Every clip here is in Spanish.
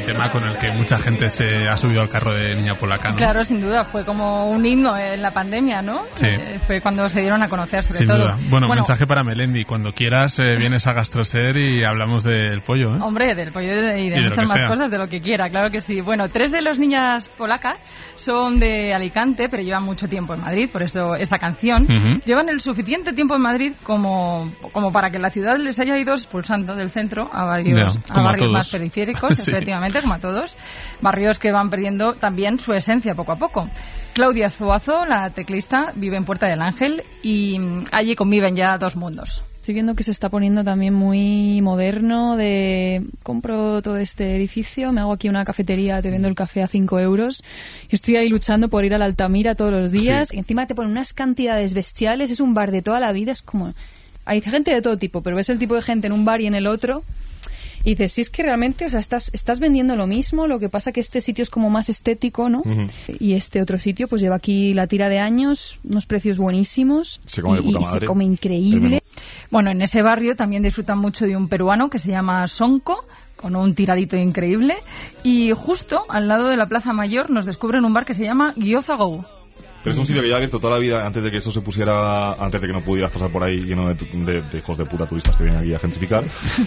tema con el que mucha gente se ha subido al carro de Niña Polaca, ¿no? Claro, sin duda, fue como un himno en la pandemia, ¿no? Sí. Fue cuando se dieron a conocer, sobre sin todo. Duda. Bueno, mensaje para Melendi, cuando quieras vienes a Gastroser y hablamos del pollo, ¿eh? Hombre, del pollo y de muchas más cosas, de lo que quiera, claro que sí. Bueno, 3 de los niñas polacas son de Alicante, pero llevan mucho tiempo en Madrid, por eso esta canción. Llevan el suficiente tiempo en Madrid como para que la ciudad les haya ido expulsando del centro a barrios más periféricos, sí. Efectivamente, como a todos. Barrios que van perdiendo también su esencia poco a poco. Claudia Zuazo, la teclista, vive en Puerta del Ángel y allí conviven ya 2 mundos. Estoy viendo que se está poniendo también muy moderno de compro todo este edificio, me hago aquí una cafetería, te vendo el café a 5 euros. Yo estoy ahí luchando por ir a la Altamira todos los días. Sí. Y encima te ponen unas cantidades bestiales, es un bar de toda la vida, es como... Hay gente de todo tipo, pero ves el tipo de gente en un bar y en el otro... Y dices, si es que realmente, o sea, estás vendiendo lo mismo, lo que pasa que este sitio es como más estético, ¿no? Y este otro sitio, pues lleva aquí la tira de años, unos precios buenísimos. Se come de puta madre. Se come increíble. Bueno, en ese barrio también disfrutan mucho de un peruano que se llama Sonko, con un tiradito increíble. Y justo al lado de la Plaza Mayor nos descubren un bar que se llama Gyoza Go. Pero es un sitio que ya ha abierto toda la vida antes de que eso se pusiera, antes de que no pudieras pasar por ahí lleno de hijos de puta turistas que vienen aquí a gentrificar.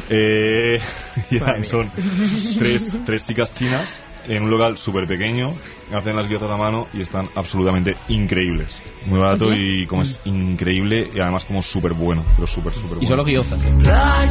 Son tres chicas chinas en un local súper pequeño, hacen las guiozas a mano y están absolutamente increíbles. Muy barato y como es increíble y además como súper bueno, pero súper bueno. Y solo guiozas, ¿eh?